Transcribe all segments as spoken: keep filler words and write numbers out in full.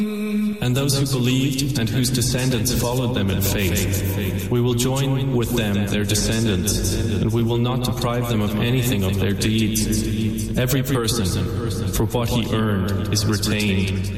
And those who believed and whose descendants followed them in faith, we will join with them their descendants, and we will not deprive them of anything of their deeds. Every person, for what he earned, is retained.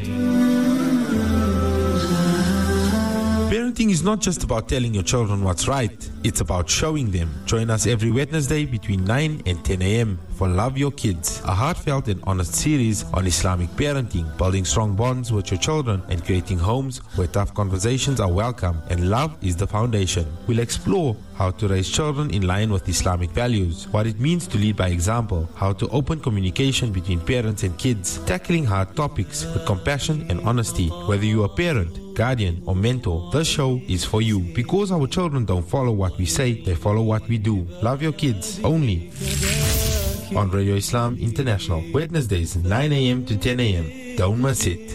Parenting is not just about telling your children what's right, it's about showing them. Join us every Wednesday between nine and ten a.m. for Love Your Kids, a heartfelt and honest series on Islamic parenting, building strong bonds with your children and creating homes where tough conversations are welcome and love is the foundation. We'll explore how to raise children in line with Islamic values, what it means to lead by example, how to open communication between parents and kids, tackling hard topics with compassion and honesty. Whether you're a parent, guardian or mentor, this show is for you, because our children don't follow what we say, they follow what we do. Love Your Kids, only on Radio Islam International, Wednesdays nine a.m. to ten a.m. Don't miss it.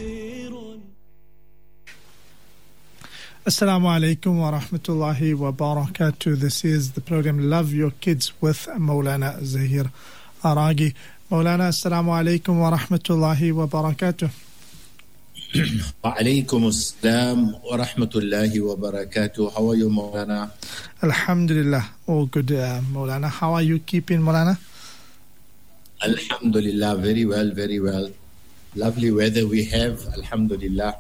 Assalamu alaikum wa rahmatullahi wa barakatuh. This is the program Love Your Kids with Maulana Zahir Aragi. Maulana, assalamu alaikum wa rahmatullahi wa barakatuh. Wa alaikum assalam wa rahmatullahi wa barakatuh. How are you, Maulana? Alhamdulillah, all good, uh, Maulana. How are you keeping, Maulana? Alhamdulillah, very well, very well. Lovely weather we have, Alhamdulillah.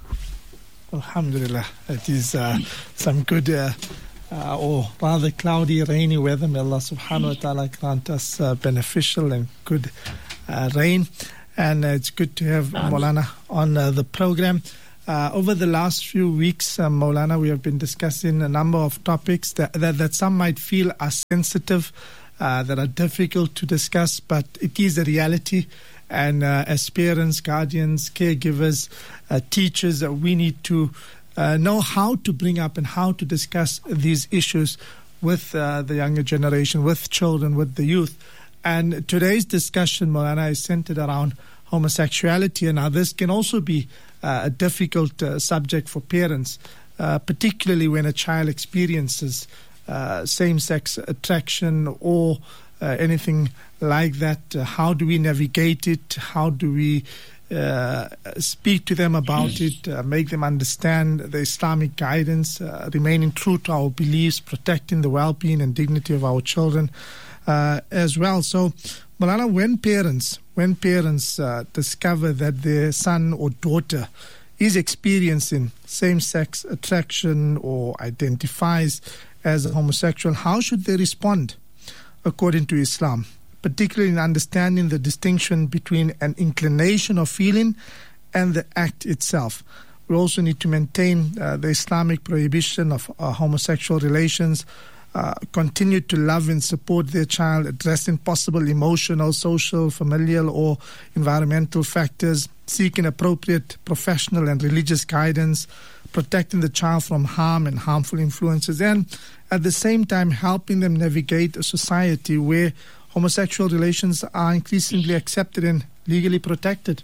Alhamdulillah, it is uh, some good, uh, uh, or rather cloudy, rainy weather. May Allah subhanahu wa ta'ala grant us uh, beneficial and good uh, rain. And uh, it's good to have Amen. Maulana on uh, the program. Uh, over the last few weeks, uh, Maulana, we have been discussing a number of topics that, that, that some might feel are sensitive, uh, that are difficult to discuss, but it is a reality. And uh, as parents, guardians, caregivers, uh, teachers, uh, we need to uh, know how to bring up and how to discuss these issues with uh, the younger generation, with children, with the youth. And today's discussion, Maulana, is centered around homosexuality and how this can also be uh, a difficult uh, subject for parents, uh, particularly when a child experiences uh, same-sex attraction or uh, anything like that. Uh, how do we navigate it? How do we uh, speak to them about it, uh, make them understand the Islamic guidance, uh, remaining true to our beliefs, protecting the well-being and dignity of our children uh, as well. So, Maulana, when parents, when parents uh, discover that their son or daughter is experiencing same-sex attraction or identifies as a homosexual, how should they respond according to Islam, particularly in understanding the distinction between an inclination or feeling and the act itself? We also need to maintain uh, the Islamic prohibition of uh, homosexual relations, uh, continue to love and support their child, addressing possible emotional, social, familial or environmental factors, seeking appropriate professional and religious guidance, protecting the child from harm and harmful influences, and at the same time helping them navigate a society where homosexual relations are increasingly accepted and legally protected.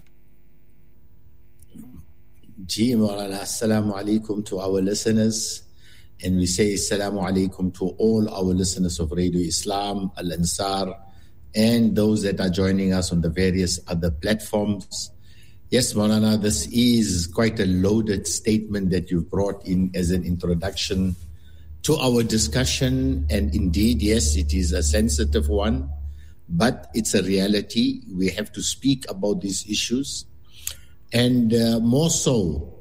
Ji Maulana, assalamu alaikum to our listeners, and we say assalamu alaikum to all our listeners of Radio Islam, Al Ansar, and those that are joining us on the various other platforms. Yes, Maulana, this is quite a loaded statement that you brought in as an introduction to our discussion, and indeed, yes, it is a sensitive one, but it's a reality. We have to speak about these issues, and uh, more so,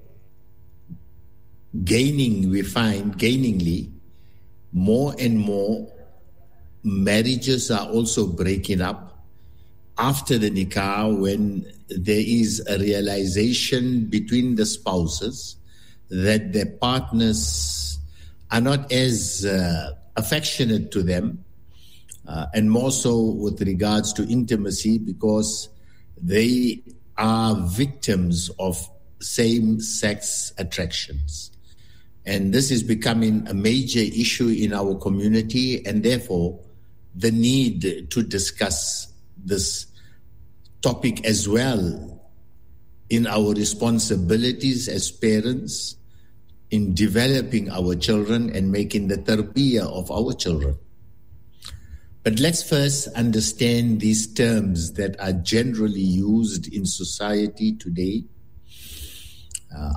gaining, we find, gainingly, more and more marriages are also breaking up after the nikah, when there is a realization between the spouses that their partners are not as uh, affectionate to them, uh, and more so with regards to intimacy, because they are victims of same-sex attractions. And this is becoming a major issue in our community, and therefore the need to discuss this topic as well in our responsibilities as parents in developing our children and making the tarbiyah of our children. But let's first understand these terms that are generally used in society today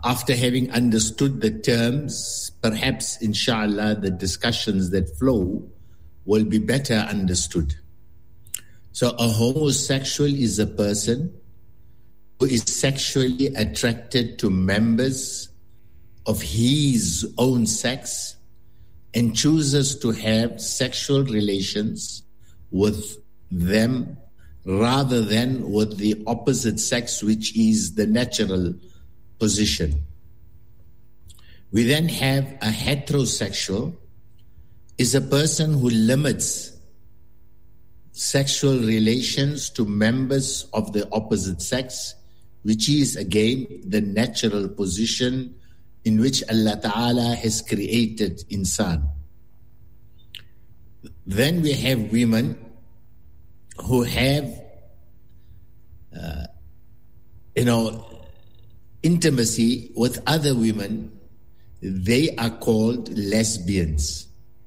after having understood the terms, perhaps, inshallah, the discussions that flow will be better understood. So a homosexual is a person who is sexually attracted to members of his own sex and chooses to have sexual relations with them rather than with the opposite sex, which is the natural position. We then have a heterosexual, is a person who limits sexual relations to members of the opposite sex, which is again the natural position in which Allah Ta'ala has created insan. Then we have women who have, uh, you know, intimacy with other women. They are called lesbians.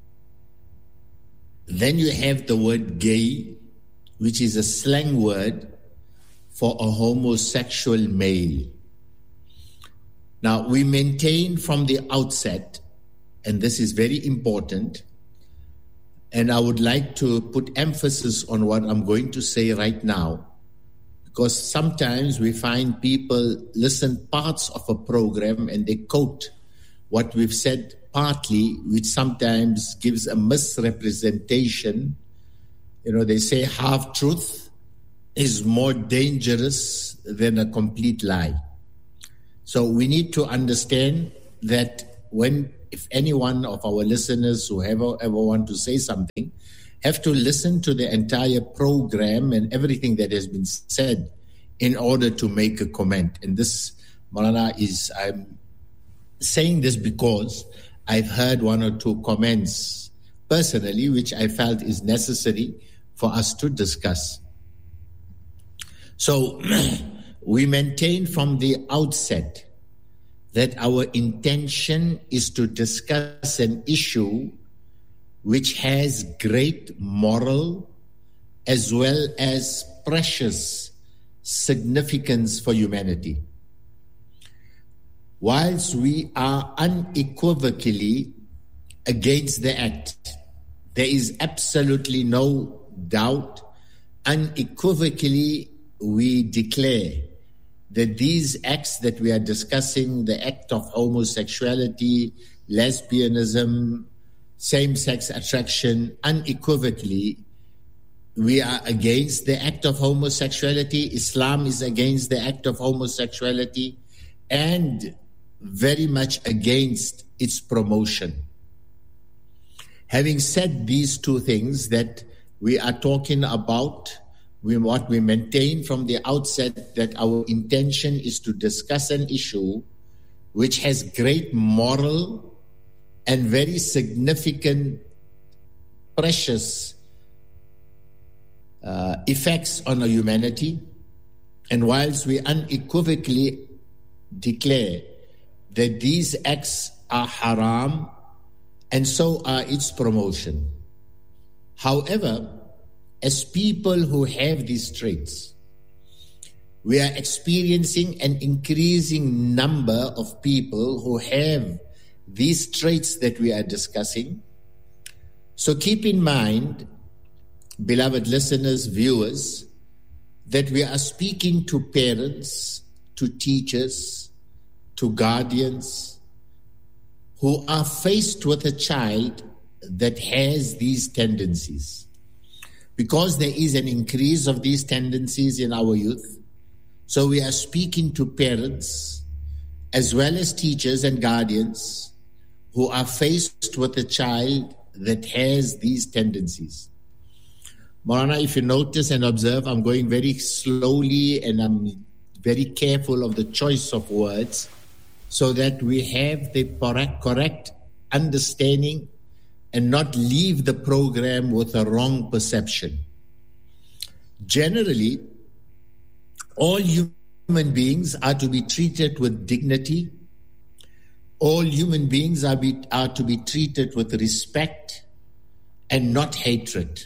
Then you have the word gay, which is a slang word for a homosexual male. Now, we maintain from the outset, and this is very important, and I would like to put emphasis on what I'm going to say right now, because sometimes we find people listen parts of a program and they quote what we've said partly, which sometimes gives a misrepresentation. You know, they say half truth is more dangerous than a complete lie. So we need to understand that when, if any one of our listeners who ever, ever want to say something, have to listen to the entire program and everything that has been said in order to make a comment. And this, Maulana, is, I'm saying this because I've heard one or two comments personally, which I felt is necessary for us to discuss. So we maintain from the outset that our intention is to discuss an issue which has great moral as well as precious significance for humanity. Whilst we are unequivocally against the act, there is absolutely no doubt, unequivocally we declare that these acts that we are discussing, the act of homosexuality, lesbianism, same-sex attraction, unequivocally, we are against the act of homosexuality. Islam is against the act of homosexuality and very much against its promotion. Having said these two things, that we are talking about, we, what we maintain from the outset, that our intention is to discuss an issue which has great moral and very significant, precious uh, effects on our humanity. And whilst we unequivocally declare that these acts are haram, and so are its promotion. However, as people who have these traits, we are experiencing an increasing number of people who have these traits that we are discussing. So keep in mind, beloved listeners, viewers, that we are speaking to parents, to teachers, to guardians who are faced with a child that has these tendencies. Because there is an increase of these tendencies in our youth, so we are speaking to parents as well as teachers and guardians who are faced with a child that has these tendencies. Maulana, if you notice and observe, I'm going very slowly and I'm very careful of the choice of words so that we have the correct, correct understanding and not leave the program with a wrong perception. Generally, all human beings are to be treated with dignity. All human beings are, be, are to be treated with respect and not hatred.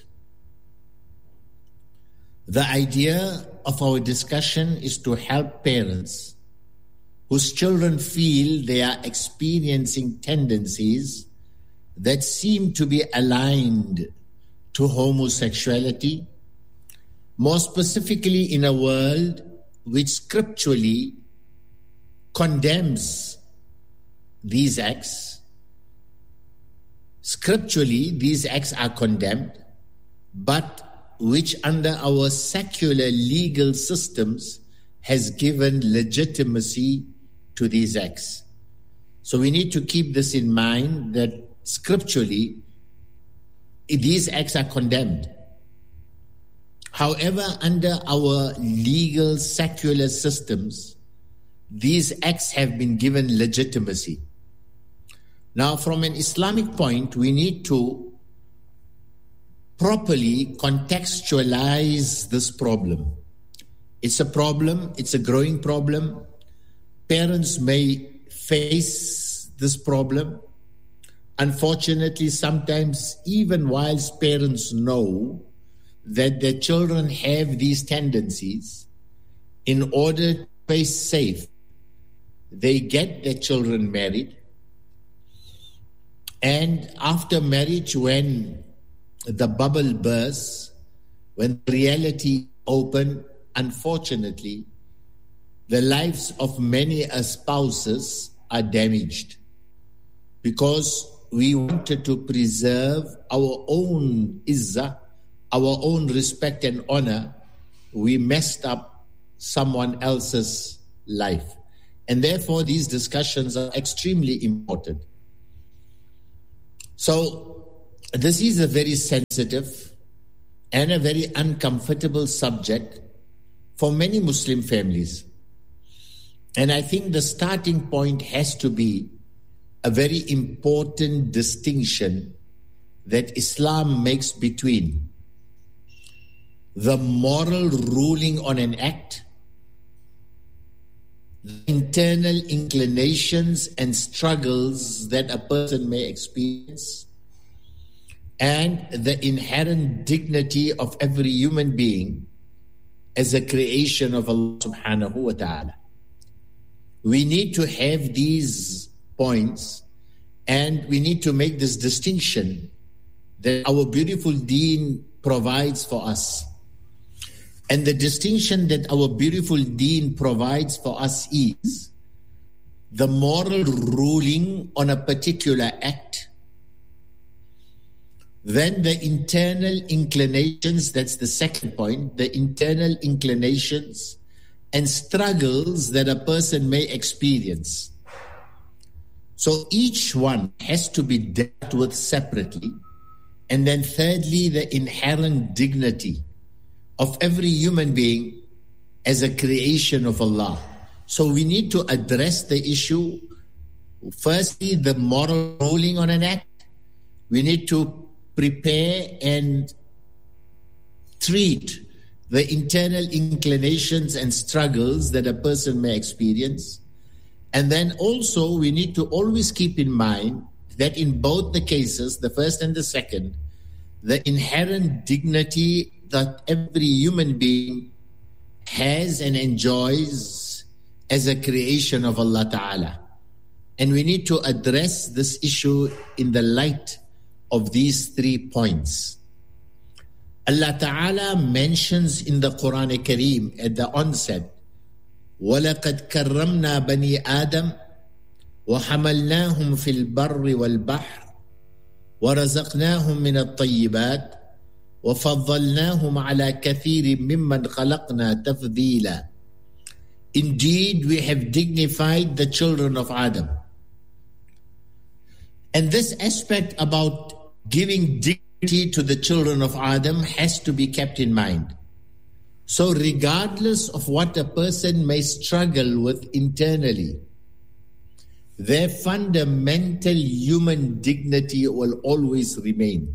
The idea of our discussion is to help parents whose children feel they are experiencing tendencies that seem to be aligned to homosexuality, more specifically in a world which scripturally condemns these acts. Scripturally, these acts are condemned, but which under our secular legal systems has given legitimacy to these acts. So we need to keep this in mind, that scripturally, these acts are condemned. However, under our legal secular systems, these acts have been given legitimacy. Now, from an Islamic point, we need to properly contextualize this problem. It's a problem, it's a growing problem. Parents may face this problem. Unfortunately, sometimes even whilst parents know that their children have these tendencies, in order to stay safe, they get their children married. And after marriage, when the bubble bursts, when reality opens, unfortunately, the lives of many spouses are damaged because we wanted to preserve our own izzah, our own respect and honor. We messed up someone else's life. And therefore, these discussions are extremely important. So, this is a very sensitive and a very uncomfortable subject for many Muslim families. And I think the starting point has to be a very important distinction that Islam makes between the moral ruling on an act, the internal inclinations and struggles that a person may experience, and the inherent dignity of every human being as a creation of Allah subhanahu wa ta'ala. We need to have these points, and we need to make this distinction that our beautiful deen provides for us. And the distinction that our beautiful deen provides for us is the moral ruling on a particular act, then the internal inclinations, that's the second point, the internal inclinations and struggles that a person may experience. So each one has to be dealt with separately. And then thirdly, the inherent dignity of every human being as a creation of Allah. So we need to address the issue. Firstly, the moral ruling on an act. We need to prepare and treat the internal inclinations and struggles that a person may experience. And then also we need to always keep in mind that in both the cases, the first and the second, the inherent dignity that every human being has and enjoys as a creation of Allah Ta'ala. And we need to address this issue in the light of these three points. Allah Ta'ala mentions in the Quran Kareem at the onset, وَلَقَدْ كَرَّمْنَا بَنِي آدَمَ وَحَمَلْنَاهُمْ فِي الْبَرِّ وَالْبَحْرِ وَرَزَقْنَاهُمْ مِنَ الطَّيِّبَاتِ وَفَضَّلْنَاهُمْ عَلَى كَثِيرٍ مِّمَّنْ خَلَقْنَا تَفْضِيلًا. Indeed, we have dignified the children of Adam. And this aspect about giving dignity to the children of Adam has to be kept in mind. So regardless of what a person may struggle with internally, their fundamental human dignity will always remain.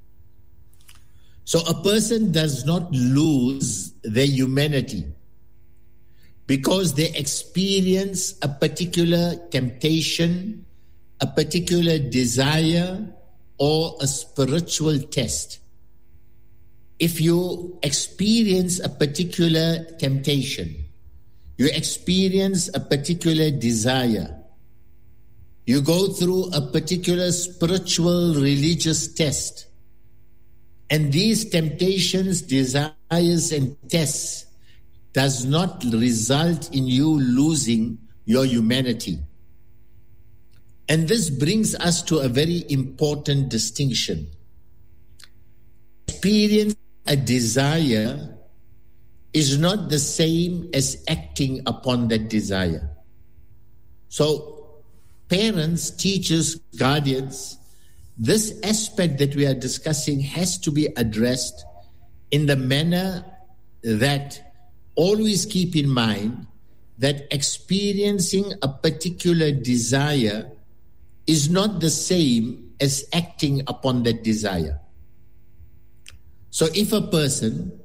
So a person does not lose their humanity because they experience a particular temptation, a particular desire, or a spiritual test. If you experience a particular temptation, You experience a particular desire. You go through a particular spiritual, religious test. And these temptations, desires, and tests does not result in you losing your humanity. And this brings us to a very important distinction. Experience a desire is not the same as acting upon that desire. So, parents, teachers, guardians, this aspect that we are discussing has to be addressed in the manner that always keep in mind that experiencing a particular desire is not the same as acting upon that desire. So if a person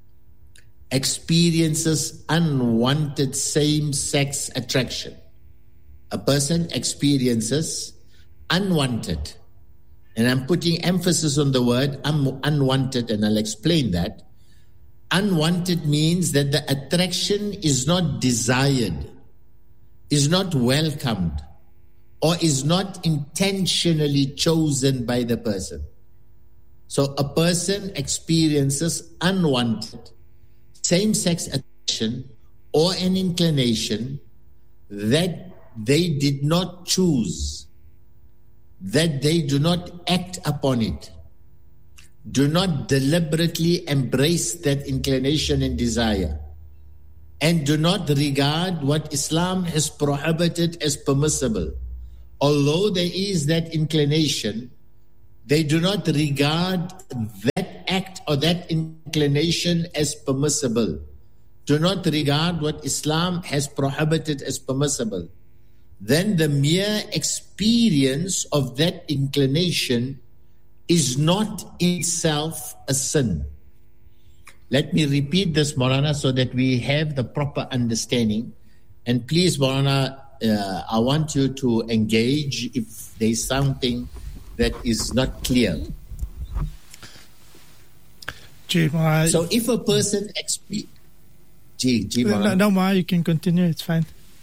experiences unwanted same-sex attraction, a person experiences unwanted, and I'm putting emphasis on the word un- unwanted, and I'll explain that. Unwanted means that the attraction is not desired, is not welcomed, or is not intentionally chosen by the person. So a person experiences unwanted same-sex attraction or an inclination that they did not choose, that they do not act upon it, do not deliberately embrace that inclination and desire, and do not regard what Islam has prohibited as permissible. Although there is that inclination, they do not regard that act or that inclination as permissible, do not regard what Islam has prohibited as permissible. Then the mere experience of that inclination is not in itself a sin. Let me repeat this, Maulana, so that we have the proper understanding. And please, Maulana, uh, I want you to engage if there is something that is not clear. Gee, Ma, so if a person experiences... Gee, Gee, no, no, Ma, you can continue, it's fine.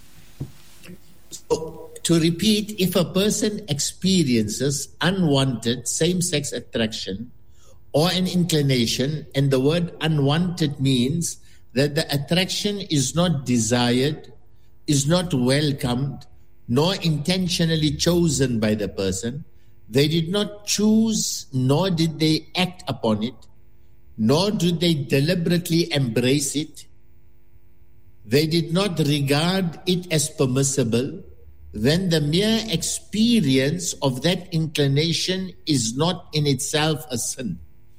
So, to repeat, if a person experiences unwanted same-sex attraction or an inclination, and the word unwanted means that the attraction is not desired, is not welcomed, nor intentionally chosen by the person, they did not choose, nor did they act upon it, nor did they deliberately embrace it, they did not regard it as permissible, then the mere experience of that inclination is not in itself a sin.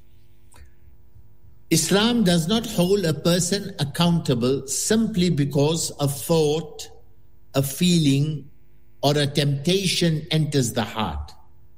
Islam does not hold a person accountable simply because a thought, a feeling, or a temptation enters the heart.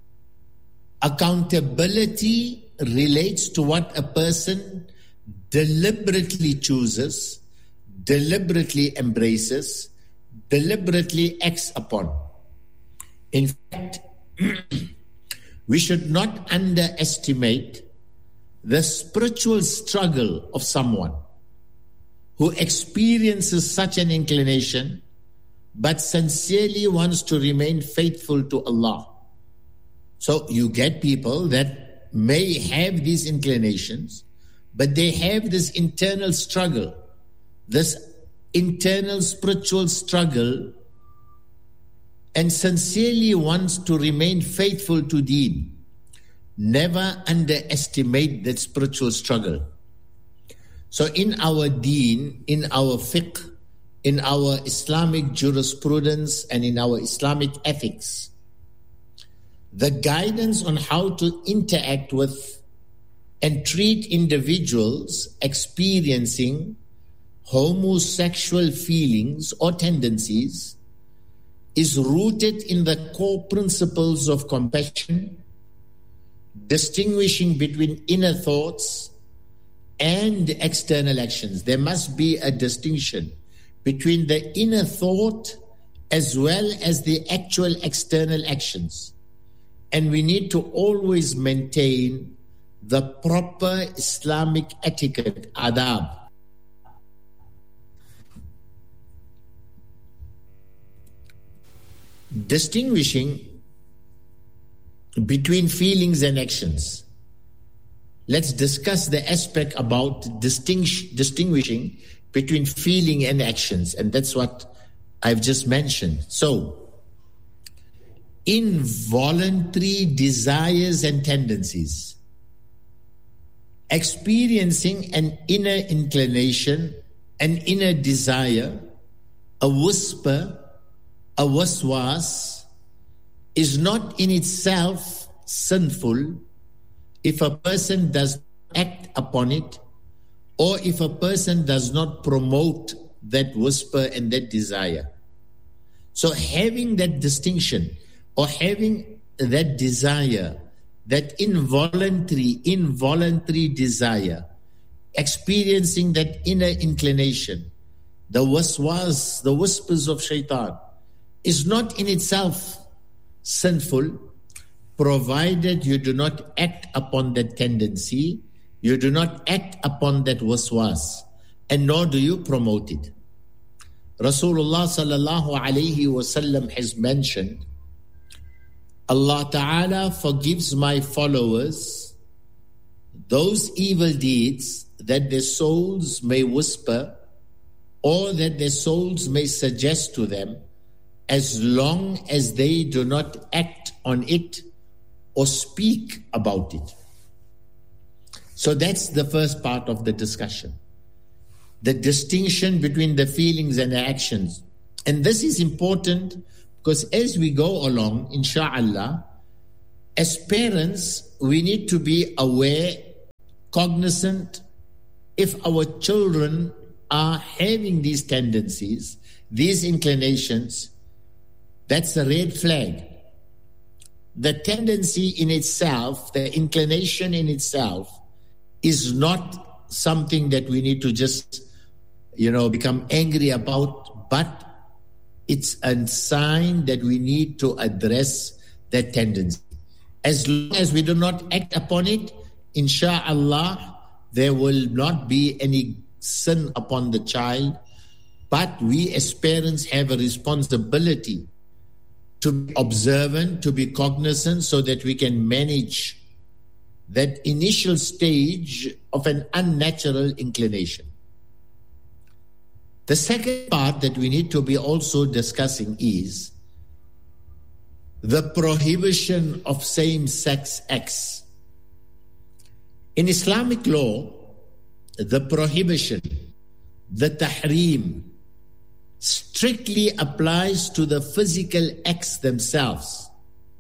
Accountability relates to what a person deliberately chooses, deliberately embraces, deliberately acts upon. In fact, we should not underestimate the spiritual struggle of someone who experiences such an inclination but sincerely wants to remain faithful to Allah. So you get people that may have these inclinations, but they have this internal struggle, this internal spiritual struggle, and sincerely wants to remain faithful to Deen. Never underestimate that spiritual struggle. So in our Deen, in our fiqh, in our Islamic jurisprudence, and in our Islamic ethics, the guidance on how to interact with and treat individuals experiencing homosexual feelings or tendencies is rooted in the core principles of compassion, distinguishing between inner thoughts and external actions. There must be a distinction between the inner thought as well as the actual external actions. And we need to always maintain the proper Islamic etiquette, adab. distinguishing between feelings and actions. Let's discuss the aspect about distinguish, distinguishing between feeling and actions, and that's what I've just mentioned. So, involuntary desires and tendencies, experiencing an inner inclination, an inner desire, a whisper, a waswas, is not in itself sinful if a person does act upon it, or if a person does not promote that whisper and that desire. So having that distinction, or having that desire, that involuntary, involuntary desire, experiencing that inner inclination, the waswas, the whispers of shaitan, is not in itself sinful, provided you do not act upon that tendency, you do not act upon that waswas, and nor do you promote it. Rasulullah sallallahu alayhi wasallam has mentioned, Allah Ta'ala forgives my followers those evil deeds that their souls may whisper or that their souls may suggest to them, as long as they do not act on it or speak about it. So that's the first part of the discussion. The distinction between the feelings and the actions. And this is important because as we go along, insha'Allah, as parents, we need to be aware, cognizant, if our children are having these tendencies, these inclinations, that's a red flag. The tendency in itself, the inclination in itself, is not something that we need to just, you know, become angry about, but it's a sign that we need to address that tendency. As long as we do not act upon it, insha'Allah, there will not be any sin upon the child, but we as parents have a responsibility to be observant, to be cognizant, so that we can manage that initial stage of an unnatural inclination. The second part that we need to be also discussing is the prohibition of same-sex acts. In Islamic law, the prohibition, the tahreem, strictly applies to the physical acts themselves.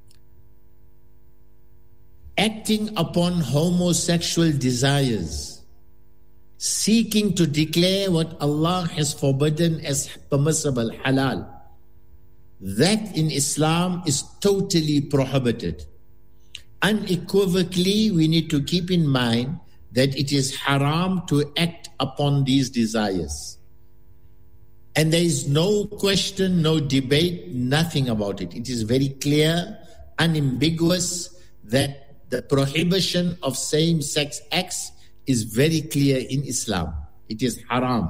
Acting upon homosexual desires, seeking to declare what Allah has forbidden as permissible, halal, that in Islam is totally prohibited. Unequivocally, we need to keep in mind that it is haram to act upon these desires. And there is no question, no debate, nothing about it. It is very clear, unambiguous, that the prohibition of same-sex acts is very clear in Islam. It is haram.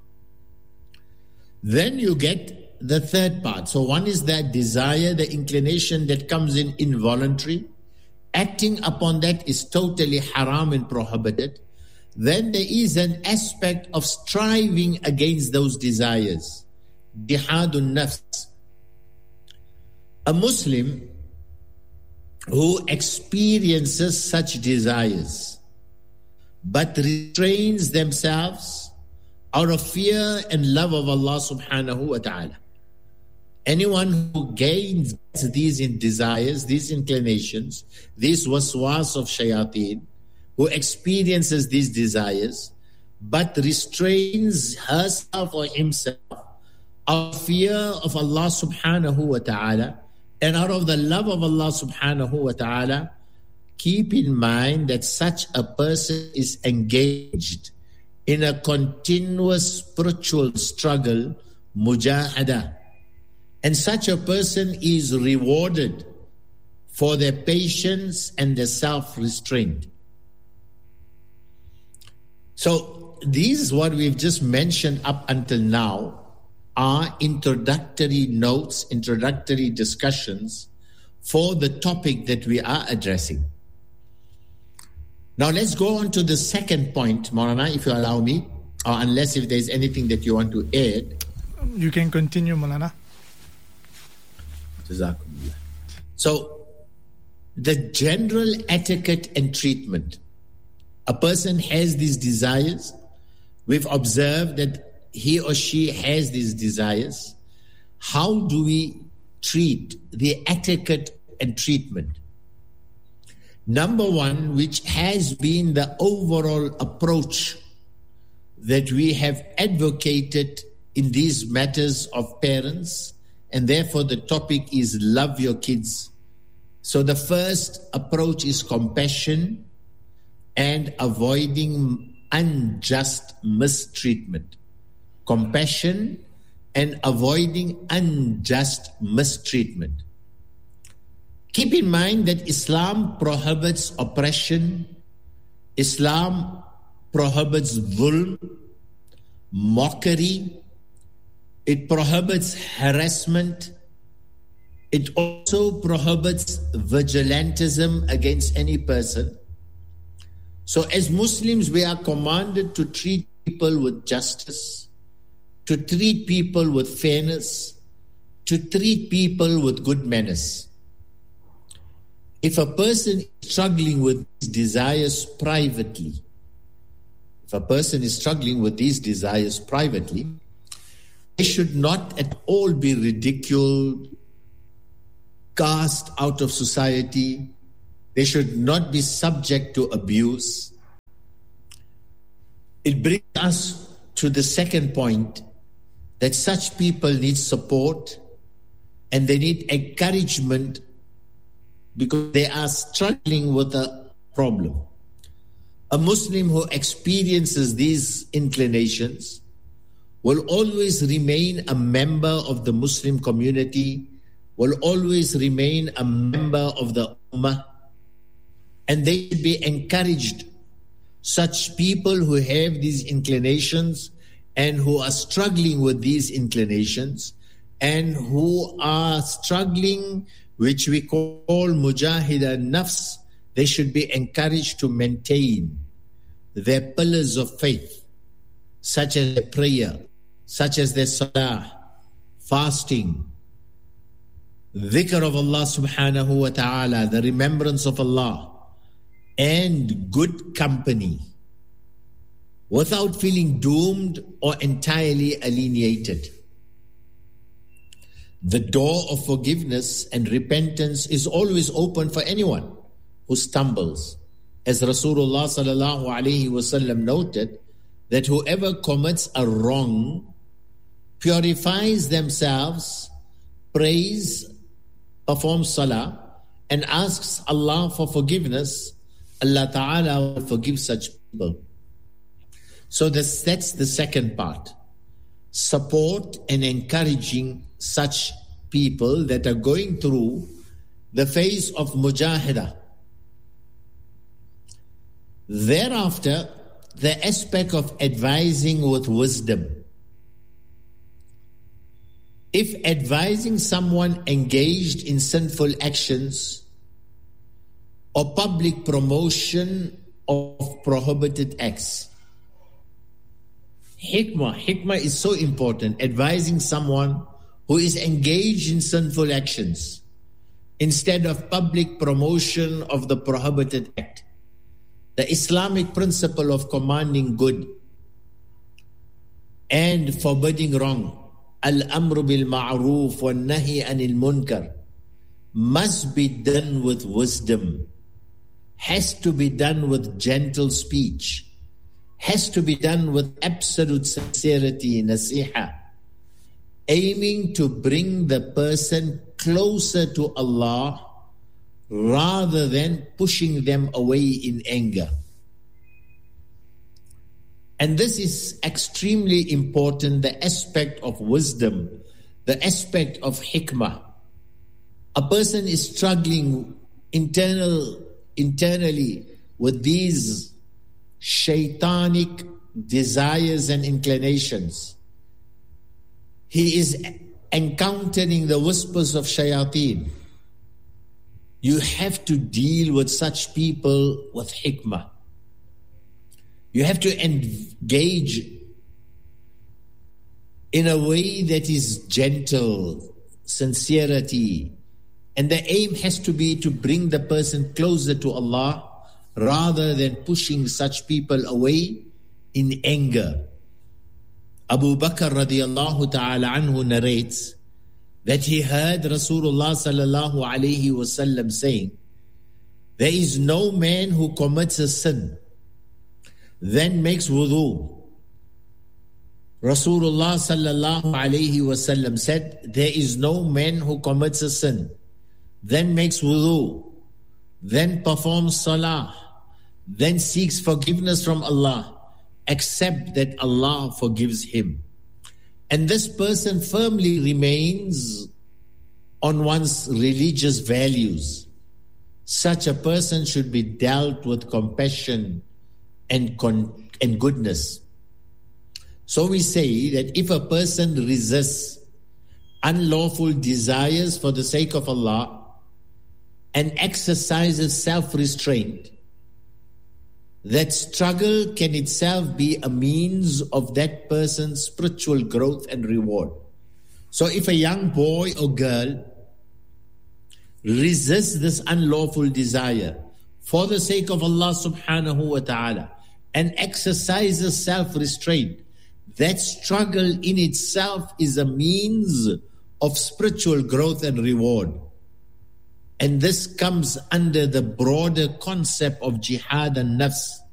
Then you get the third part. So one is that desire, the inclination that comes in involuntary. Acting upon that is totally haram and prohibited. Then there is an aspect of striving against those desires. Jihadun nafs. A Muslim who experiences such desires but restrains themselves out of fear and love of Allah subhanahu wa ta'ala. Anyone who gains these desires, these inclinations, these waswas of shayateen, who experiences these desires, but restrains herself or himself out of fear of Allah subhanahu wa ta'ala and out of the love of Allah subhanahu wa ta'ala, keep in mind that such a person is engaged in a continuous spiritual struggle, mujahada. And such a person is rewarded for their patience and their self-restraint. So this is what we've just mentioned up until now. are introductory notes, introductory discussions for the topic that we are addressing. Now let's go on to the second point, Maulana, if you allow me, or unless if there's anything that you want to add. You can continue, Maulana. Jazakumullah. So, the general etiquette and treatment. A person has these desires. We've observed that he or she has these desires. How do we treat the etiquette and treatment? Number one, which has been the overall approach that we have advocated in these matters of parents, and therefore the topic is love your kids. So the first approach is compassion and avoiding unjust mistreatment. Compassion and avoiding unjust mistreatment. Keep in mind that Islam prohibits oppression, Islam prohibits dhulm, mockery, it prohibits harassment, it also prohibits vigilantism against any person. So as Muslims, we are commanded to treat people with justice, to treat people with fairness, to treat people with good manners. If a person is struggling with these desires privately, if a person is struggling with these desires privately, they should not at all be ridiculed, cast out of society. They should not be subject to abuse. It brings us to the second point, that such people need support and they need encouragement because they are struggling with a problem. A Muslim who experiences these inclinations will always remain a member of the Muslim community, will always remain a member of the Ummah, and they should be encouraged. Such people who have these inclinations and who are struggling with these inclinations and who are struggling, which we call mujahida nafs, they should be encouraged to maintain their pillars of faith, such as their prayer, such as their salah, fasting, dhikr of Allah subhanahu wa ta'ala, the remembrance of Allah, and good company, without feeling doomed or entirely alienated. The door of forgiveness and repentance is always open for anyone who stumbles. As Rasulullah sallallahu alayhi wasallam noted, that whoever commits a wrong, purifies themselves, prays, performs salah, and asks Allah for forgiveness, Allah Ta'ala will forgive such people. So this, that's the second part. Support and encouraging such people that are going through the phase of mujahida. Thereafter, the aspect of advising with wisdom. If advising someone engaged in sinful actions or public promotion of prohibited acts, hikmah, hikmah is so important. Advising someone who is engaged in sinful actions instead of public promotion of the prohibited act. The Islamic principle of commanding good and forbidding wrong, al-amru bil ma'roof wa nahi anil munkar, must be done with wisdom, has to be done with gentle speech, has to be done with absolute sincerity, nasiha, aiming to bring the person closer to Allah rather than pushing them away in anger. And this is extremely important, the aspect of wisdom, the aspect of hikmah. A person is struggling internal, internally with these shaitanic desires and inclinations. he is encountering the whispers of shayateen. You have to deal with such people with hikmah. You have to engage in a way that is gentle, sincerity. And the aim has to be to bring the person closer to Allah rather than pushing such people away in anger. Abu Bakr radiallahu ta'ala anhu narrates that he heard Rasulullah sallallahu alayhi wasallam saying, there is no man who commits a sin, then makes wudu. Rasulullah sallallahu alayhi wasallam said, there is no man who commits a sin, then makes wudu, then performs salah, then seeks forgiveness from Allah, except that Allah forgives him. And this person firmly remains on one's religious values. Such a person should be dealt with compassion and, con- and goodness. So we say that if a person resists unlawful desires for the sake of Allah and exercises self-restraint, that struggle can itself be a means of that person's spiritual growth and reward. So if a young boy or girl resists this unlawful desire for the sake of Allah subhanahu wa ta'ala and exercises self-restraint, that struggle in itself is a means of spiritual growth and reward. And this comes under the broader concept of jihad and nafs,